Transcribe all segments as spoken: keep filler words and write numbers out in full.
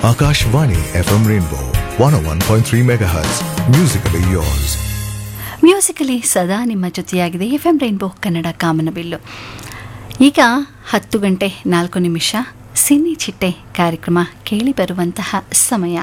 Akashvani F M Rainbow one oh one point three megahertz. Musically yours. Musically ಸದಾ ನಿಮ್ಮ ಜೊತೆಯಾಗಿದೆ F M rainbow Kannada ಕಾಮನಬಿಲ್ಲು. ಈಗ ಹತ್ತು ಗಂಟೆ ನಾಲ್ಕು ನಿಮಿಷ ಸಿನಿ ಚಿಟ್ಟೆ ಕಾರ್ಯಕ್ರಮ ಕೇಳಿ ಬರುವಂತಹ ಸಮಯ.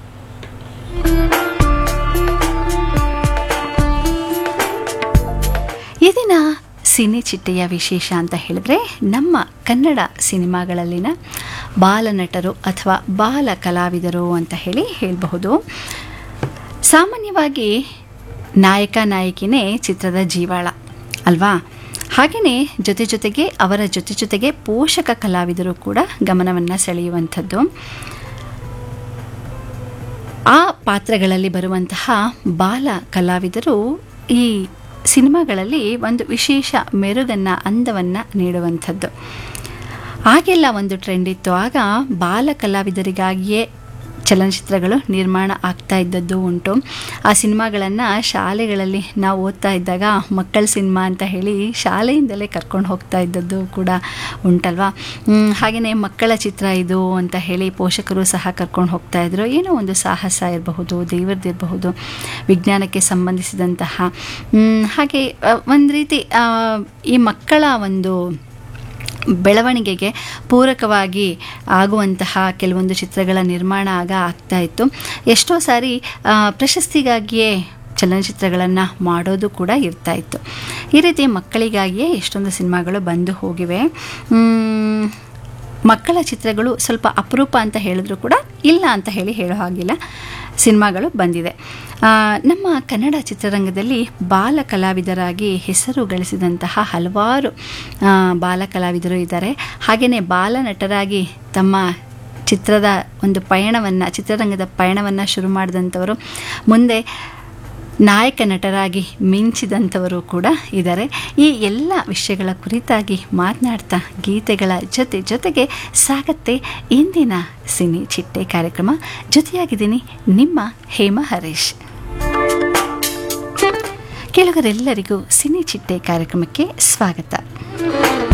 ಈ ದಿನ ಸಿನಿ ಚಿಟ್ಟೆಯ ವಿಶೇಷ ಅಂತ ಹೇಳಿದ್ರೆ ನಮ್ಮ ಕನ್ನಡ ಸಿನಿಮಾಗಳಲ್ಲಿನ ಬಾಲನಟರು ಅಥವಾ ಬಾಲ ಕಲಾವಿದರು ಅಂತ ಹೇಳಿ ಹೇಳಬಹುದು. ಸಾಮಾನ್ಯವಾಗಿ ನಾಯಕ ನಾಯಕಿನೇ ಚಿತ್ರದ ಜೀವಾಳ ಅಲ್ವಾ? ಹಾಗೆಯೇ ಜೊತೆ ಜೊತೆಗೆ ಅವರ ಜೊತೆ ಜೊತೆಗೆ ಪೋಷಕ ಕಲಾವಿದರು ಕೂಡ ಗಮನವನ್ನು ಸೆಳೆಯುವಂಥದ್ದು. ಆ ಪಾತ್ರಗಳಲ್ಲಿ ಬರುವಂತಹ ಬಾಲ ಕಲಾವಿದರು ಈ ಸಿನಿಮಾಗಳಲ್ಲಿ ಒಂದು ವಿಶೇಷ ಮೆರುಗನ್ನು ಅಂದವನ್ನು ನೀಡುವಂಥದ್ದು. ಆಗೆಲ್ಲ ಒಂದು ಟ್ರೆಂಡ್ ಇತ್ತು. ಆಗ ಬಾಲ ಕಲಾವಿದರಿಗಾಗಿಯೇ ಚಲನಚಿತ್ರಗಳು ನಿರ್ಮಾಣ ಆಗ್ತಾ ಇದ್ದದ್ದು ಉಂಟು. ಆ ಸಿನಿಮಾಗಳನ್ನು ಶಾಲೆಗಳಲ್ಲಿ ನಾವು ಓದ್ತಾ ಇದ್ದಾಗ ಮಕ್ಕಳ ಸಿನಿಮಾ ಅಂತ ಹೇಳಿ ಶಾಲೆಯಿಂದಲೇ ಕರ್ಕೊಂಡು ಹೋಗ್ತಾ ಇದ್ದದ್ದು ಕೂಡ ಉಂಟಲ್ವಾ. ಹಾಗೆಯೇ ಮಕ್ಕಳ ಚಿತ್ರ ಇದು ಅಂತ ಹೇಳಿ ಪೋಷಕರು ಸಹ ಕರ್ಕೊಂಡು ಹೋಗ್ತಾ ಇದ್ರು. ಏನೋ ಒಂದು ಸಾಹಸ ಇರಬಹುದು, ದೇವರದಿರಬಹುದು, ವಿಜ್ಞಾನಕ್ಕೆ ಸಂಬಂಧಿಸಿದಂತಹ ಹಾಗೆ ಒಂದು ರೀತಿ ಈ ಮಕ್ಕಳ ಒಂದು ಬೆಳವಣಿಗೆಗೆ ಪೂರಕವಾಗಿ ಆಗುವಂತಹ ಕೆಲವೊಂದು ಚಿತ್ರಗಳ ನಿರ್ಮಾಣ ಆಗ ಆಗ್ತಾ ಇತ್ತು. ಎಷ್ಟೋ ಸಾರಿ ಪ್ರಶಸ್ತಿಗಾಗಿಯೇ ಚಲನಚಿತ್ರಗಳನ್ನು ಮಾಡೋದು ಕೂಡ ಇರ್ತಾ ಇತ್ತು. ಈ ರೀತಿ ಮಕ್ಕಳಿಗಾಗಿಯೇ ಎಷ್ಟೊಂದು ಸಿನಿಮಾಗಳು ಬಂದು ಹೋಗಿವೆ. ಮಕ್ಕಳ ಚಿತ್ರಗಳು ಸ್ವಲ್ಪ ಅಪರೂಪ ಅಂತ ಹೇಳಿದ್ರು ಕೂಡ ಇಲ್ಲ ಅಂತ ಹೇಳಿ ಹೇಳೋ ಹಾಗಿಲ್ಲ, ಸಿನಿಮಾಗಳು ಬಂದಿದೆ. ನಮ್ಮ ಕನ್ನಡ ಚಿತ್ರರಂಗದಲ್ಲಿ ಬಾಲ ಕಲಾವಿದರಾಗಿ ಹೆಸರು ಗಳಿಸಿದಂತಹ ಹಲವಾರು ಬಾಲ ಕಲಾವಿದರು ಇದ್ದಾರೆ. ಹಾಗೆಯೇ ಬಾಲ ನಟರಾಗಿ ತಮ್ಮ ಚಿತ್ರದ ಒಂದು ಪಯಣವನ್ನು ಚಿತ್ರರಂಗದ ಪಯಣವನ್ನು ಶುರು ಮಾಡಿದಂಥವರು, ಮುಂದೆ ನಾಯಕ ನಟರಾಗಿ ಮಿಂಚಿದಂಥವರು ಕೂಡ ಇದ್ದಾರೆ. ಈ ಎಲ್ಲ ವಿಷಯಗಳ ಕುರಿತಾಗಿ ಮಾತನಾಡ್ತಾ ಗೀತೆಗಳ ಜೊತೆ ಜೊತೆಗೆ ಸಾಗತ್ತೆ ಇಂದಿನ ಸಿನಿ ಚಿಟ್ಟೆ ಕಾರ್ಯಕ್ರಮ. ಜೊತೆಯಾಗಿದ್ದೀನಿ ನಿಮ್ಮ ಹೇಮಾ ಹರೀಶ್. ಕೇಳುಗರೆಲ್ಲರಿಗೂ ಸಿನಿ ಚಿಟ್ಟೆ ಕಾರ್ಯಕ್ರಮಕ್ಕೆ ಸ್ವಾಗತ.